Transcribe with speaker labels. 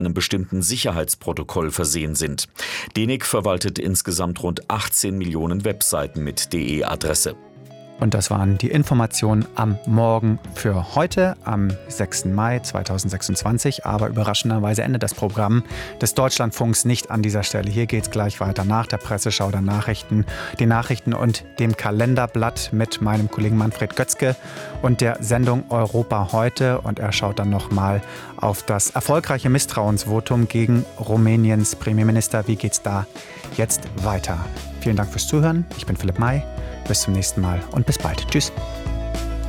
Speaker 1: einem bestimmten Sicherheitsprotokoll versehen sind. DENIC verwaltet insgesamt rund 18 Millionen Webseiten mit DE-Adresse.
Speaker 2: Und das waren die Informationen am Morgen für heute, am 6. Mai 2026. Aber überraschenderweise endet das Programm des Deutschlandfunks nicht an dieser Stelle. Hier geht es gleich weiter nach der Presseschau der Nachrichten, den Nachrichten und dem Kalenderblatt mit meinem Kollegen Manfred Götzke und der Sendung Europa heute. Und er schaut dann nochmal auf das erfolgreiche Misstrauensvotum gegen Rumäniens Premierminister. Wie geht's da jetzt weiter? Vielen Dank fürs Zuhören. Ich bin Philipp May. Bis zum nächsten Mal und bis bald. Tschüss.